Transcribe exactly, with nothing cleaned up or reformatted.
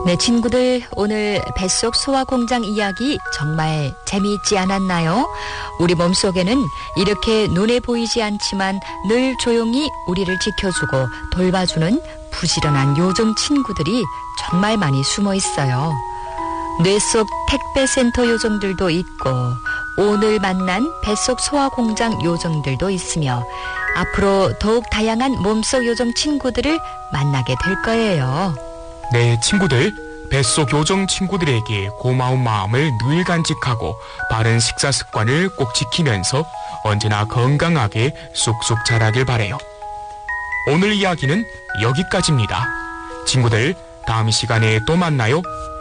네, 친구들, 오늘 뱃속 소화공장 이야기 정말 재미있지 않았나요? 우리 몸속에는 이렇게 눈에 보이지 않지만 늘 조용히 우리를 지켜주고 돌봐주는 부지런한 요정 친구들이 정말 많이 숨어 있어요. 뇌 속 택배센터 요정들도 있고 오늘 만난 뱃속 소화공장 요정들도 있으며 앞으로 더욱 다양한 몸속 요정 친구들을 만나게 될 거예요. 네, 친구들, 뱃속 요정 친구들에게 고마운 마음을 늘 간직하고 바른 식사 습관을 꼭 지키면서 언제나 건강하게 쑥쑥 자라길 바래요. 오늘 이야기는 여기까지입니다. 친구들, 다음 시간에 또 만나요.